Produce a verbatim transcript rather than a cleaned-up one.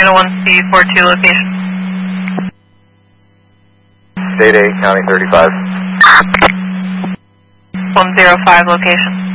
Data one C forty-two location. State eight, County thirty-five. one zero five location.